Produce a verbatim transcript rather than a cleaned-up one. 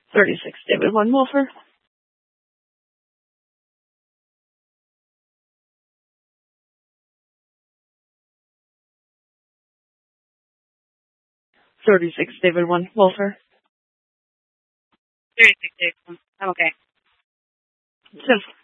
thirty-six, David one, Wolfer. thirty-six, David one, Wolfer. thirty-six, David one. I'm okay. Tiff.